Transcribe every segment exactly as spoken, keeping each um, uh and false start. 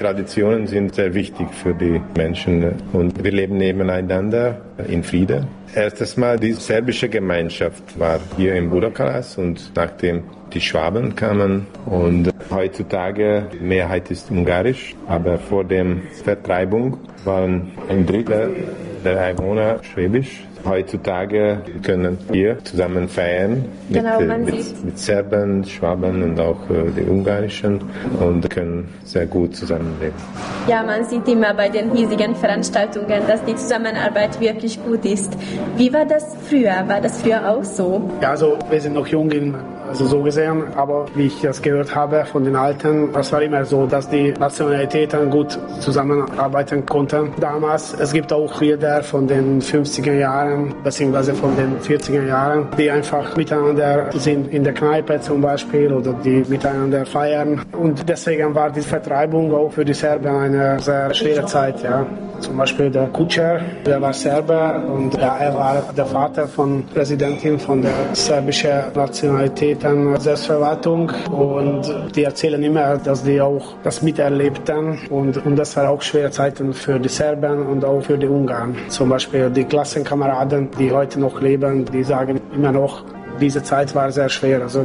Traditionen sind sehr wichtig für die Menschen und wir leben nebeneinander in Frieden. Erstes Mal die serbische Gemeinschaft war hier in Budakálasz und nachdem die Schwaben kamen und heutzutage Mehrheit ist ungarisch, aber vor der Vertreibung waren ein Drittel der Einwohner schwäbisch. Heutzutage können wir zusammen feiern mit, genau, man mit, sieht. mit Serben, Schwaben und auch äh, die Ungarischen und können sehr gut zusammenleben. Ja, man sieht immer bei den hiesigen Veranstaltungen, dass die Zusammenarbeit wirklich gut ist. Wie war das früher? War das früher auch so? Ja, also wir sind noch jung, in, also so gesehen, aber wie ich das gehört habe von den Alten, das war immer so, dass die Nationalitäten gut zusammenarbeiten konnten. Damals, es gibt auch Lieder von den fünfziger Jahren, beziehungsweise von den vierziger Jahren, die einfach miteinander sind in der Kneipe zum Beispiel oder die miteinander feiern. Und deswegen war die Vertreibung auch für die Serben eine sehr schwere Zeit. Ja. Zum Beispiel der Kutscher, der war Serbe und ja, er war der Vater von Präsidentin von der serbischen Nationalitäten Selbstverwaltung und die erzählen immer, dass die auch das miterlebten und, und das war auch schwere Zeiten für die Serben und auch für die Ungarn. Zum Beispiel die Klassenkameraden, die heute noch leben, die sagen immer noch, diese Zeit war sehr schwer. Also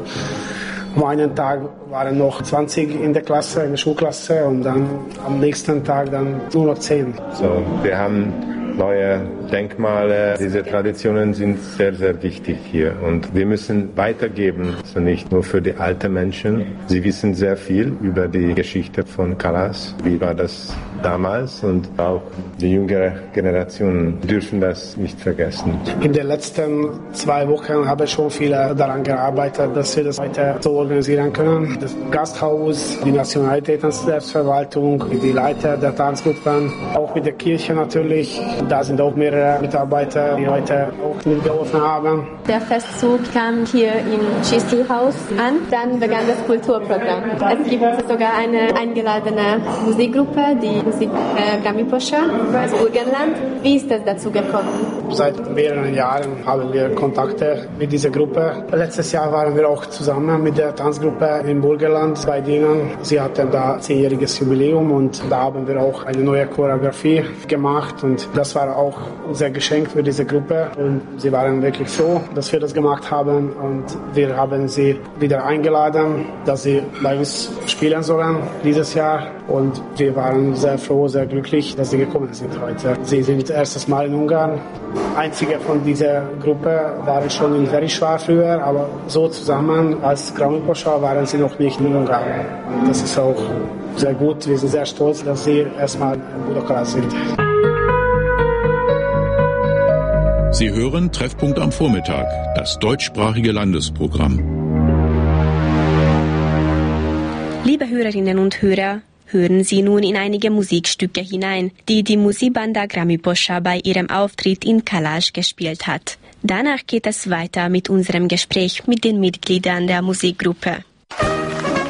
am einen Tag waren noch zwanzig in der Klasse, in der Schulklasse und dann am nächsten Tag dann nur noch zehn. So, wir haben neue Denkmale. Diese Traditionen sind sehr, sehr wichtig hier und wir müssen weitergeben, also nicht nur für die alten Menschen. Sie wissen sehr viel über die Geschichte von Kalas, wie war das damals und auch die jüngere Generationen dürfen das nicht vergessen. In den letzten zwei Wochen habe ich schon viel daran gearbeitet, dass wir das weiter so organisieren können. Das Gasthaus, die Nationalitäten Selbstverwaltung, die Leiter der Tanzgruppen, auch mit der Kirche natürlich. Da sind auch mehrere Mitarbeiter, die heute auch mitgeholfen haben. Der Festzug kam hier im Csiszentmihalyi-Haus an, dann begann das Kulturprogramm. Es gibt sogar eine eingeladene Musikgruppe, die Musikgruppe Gramiposha aus Burgenland. Wie ist es dazu gekommen? Seit mehreren Jahren haben wir Kontakte mit dieser Gruppe. Letztes Jahr waren wir auch zusammen mit der Tanzgruppe in Burgenland bei denen. Sie hatten da zehnjähriges Jubiläum und da haben wir auch eine neue Choreografie gemacht und das war auch unser Geschenk für diese Gruppe und sie waren wirklich froh, dass wir das gemacht haben und wir haben sie wieder eingeladen, dass sie bei uns spielen sollen dieses Jahr und wir waren sehr froh, sehr glücklich, dass sie gekommen sind heute. Sie sind erstes Mal in Ungarn. Einzige von dieser Gruppe waren schon in Verisvar früher, aber so zusammen als Gramiposha waren sie noch nicht in Ungarn. Und das ist auch sehr gut. Wir sind sehr stolz, dass sie erstmal in Budakálasz sind. Sie hören Treffpunkt am Vormittag, das deutschsprachige Landesprogramm. Liebe Hörerinnen und Hörer, hören Sie nun in einige Musikstücke hinein, die die Musikbanda Gramiposha bei ihrem Auftritt in Kaláš gespielt hat. Danach geht es weiter mit unserem Gespräch mit den Mitgliedern der Musikgruppe.